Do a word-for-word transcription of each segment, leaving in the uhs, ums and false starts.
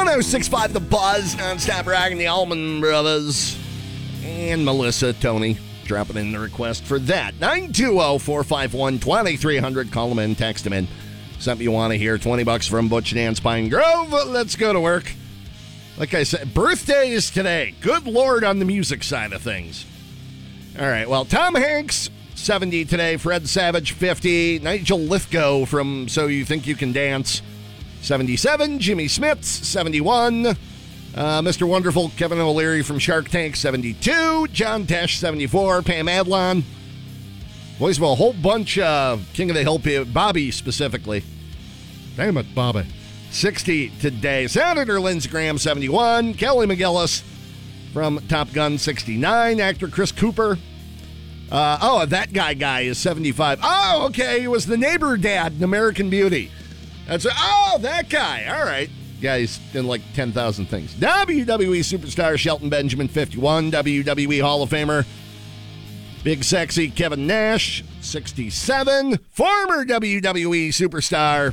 one oh six point five The Buzz, non-stop rocking the Allman Brothers. And Melissa, Tony, dropping in the request for that. nine two zero, four five one, two three zero zero. Call them in, text them in. Something you want to hear. twenty bucks from Butch and Ann's Pine Grove. Let's go to work. Like I said, birthdays today. Good Lord on the music side of things. All right, well, Tom Hanks, seventy today. Fred Savage, fifty. Nigel Lithgow from So You Think You Can Dance, seventy-seven. Jimmy Smits, seventy-one. Uh, Mister Wonderful, Kevin O'Leary from Shark Tank, seventy-two. John Tesh, seventy-four. Pam Adlon. Voice of a whole bunch, uh, King of the Hill, Bobby specifically. Damn it, Bobby. sixty today. Senator Lindsey Graham, seventy-one. Kelly McGillis from Top Gun, sixty-nine. Actor Chris Cooper. Uh, oh, that guy guy is seventy-five. Oh, okay. He was the neighbor dad in American Beauty. That's a, oh, that guy. All right. Yeah, he's in like ten thousand things. W W E superstar Shelton Benjamin, fifty-one. W W E Hall of Famer Big Sexy Kevin Nash, sixty-seven. Former W W E superstar,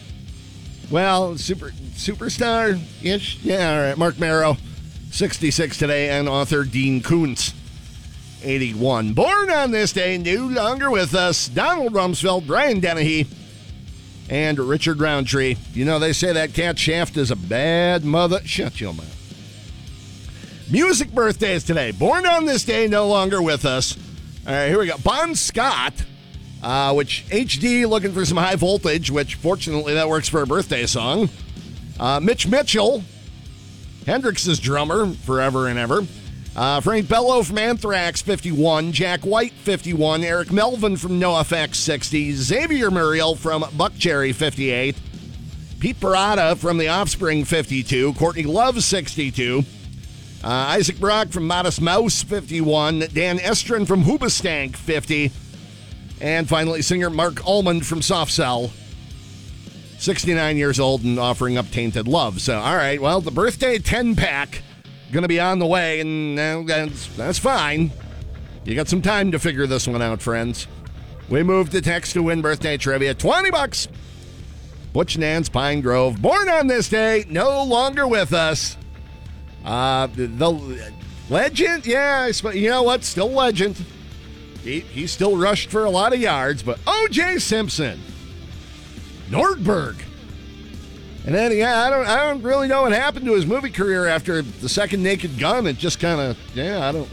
well, super superstar-ish. Yeah, all right. Mark Marrow, sixty-six today. And author Dean Koontz, eighty-one. Born on this day, no longer with us, Donald Rumsfeld, Brian Dennehy, and Richard Roundtree. You know, they say that cat Shaft is a bad mother. Shut your mouth. Music birthdays today. Born on this day, no longer with us. All right, here we go. Bon Scott, uh, which H D looking for some high voltage, which fortunately that works for a birthday song. Uh, Mitch Mitchell, Hendrix's drummer, forever and ever. Uh, Frank Bello from Anthrax, fifty-one. Jack White, fifty-one. Eric Melvin from NoFX, sixty. Xavier Muriel from Buckcherry, fifty-eight. Pete Parada from The Offspring, fifty-two. Courtney Love, sixty-two. Uh, Isaac Brock from Modest Mouse, fifty-one. Dan Estrin from Hoobastank, fifty. And finally, singer Mark Almond from Soft Cell, sixty-nine years old and offering up Tainted Love. So, all right, well, the birthday ten-pack going to be on the way, and uh, that's, that's fine. You got some time to figure this one out, friends. We move to text to win birthday trivia. twenty bucks. Butch and Ann's Pine Grove. Born on this day, no longer with us. Uh, the, the legend? Yeah, I suppose, you know what? Still legend. He, he still rushed for a lot of yards, but O J Simpson. Nordberg. And then, yeah, I don't I don't really know what happened to his movie career after the second Naked Gun. It just kind of, yeah, I don't.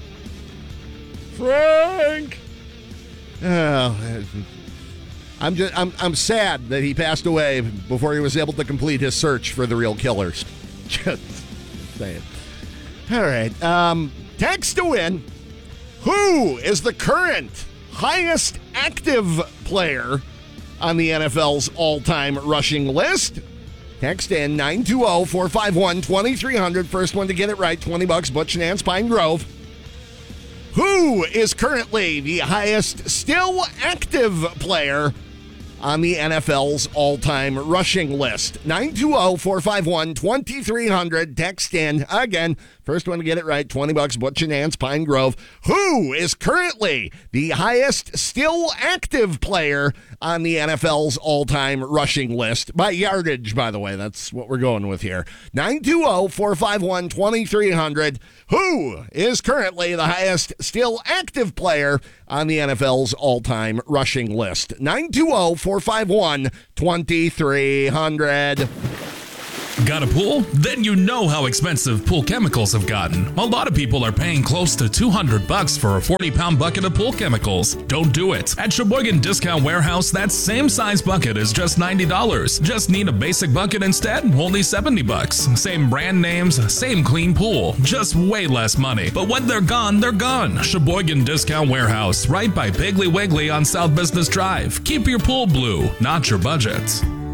Frank! Oh, I'm just, I'm, I'm sad that he passed away before he was able to complete his search for the real killers. Just saying. All right. Um, text to win. Who is the current highest active player on the N F L's all-time rushing list? Text in nine two zero, four five one, two three zero zero. First one to get it right, twenty bucks. Butch and Ann's Pine Grove. Who is currently the highest still active player on the N F L's all-time rushing list? nine two zero, four five one, two three zero zero. Text in. Again, first one to get it right, twenty bucks. Butch and Ann's Pine Grove. Who is currently the highest still active player on the N F L's all-time rushing list? By yardage, by the way. That's what we're going with here. nine two zero, four five one, two three zero zero. Who is currently the highest still active player on the N F L's all-time rushing list? nine two zero, four five one, two three zero zero. Got a pool? Then you know how expensive pool chemicals have gotten. A lot of people are paying close to two hundred bucks for a forty pound bucket of pool chemicals. Don't do it. At Sheboygan Discount Warehouse, that same size bucket is just ninety dollars. Just need a basic bucket instead? Only seventy bucks. Same brand names, same clean pool. Just way less money. But when they're gone, they're gone. Sheboygan Discount Warehouse, right by Piggly Wiggly on South Business Drive. Keep your pool blue, not your budget.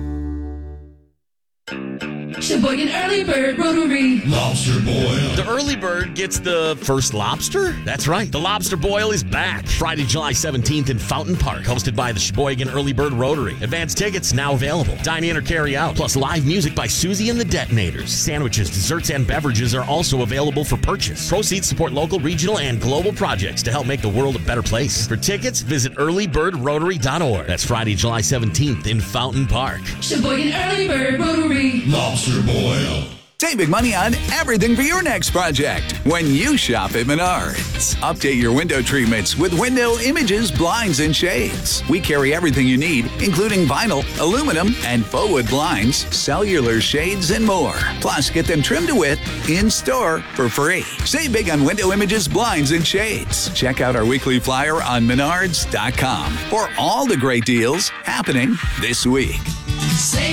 Sheboygan Early Bird Rotary. Lobster Boil. The Early Bird gets the first lobster? That's right. The Lobster Boil is back. Friday, July seventeenth in Fountain Park. Hosted by the Sheboygan Early Bird Rotary. Advanced tickets now available. Dine in or carry out. Plus live music by Susie and the Detonators. Sandwiches, desserts, and beverages are also available for purchase. Proceeds support local, regional, and global projects to help make the world a better place. For tickets, visit early bird rotary dot org. That's Friday, July seventeenth in Fountain Park. Sheboygan Early Bird Rotary. Lobster Boil. Save big money on everything for your next project when you shop at Menards. Update your window treatments with Window Images Blinds and Shades. We carry everything you need, including vinyl, aluminum, and faux wood blinds, cellular shades, and more. Plus, get them trimmed to width in-store for free. Save big on Window Images Blinds and Shades. Check out our weekly flyer on menards dot com for all the great deals happening this week. Save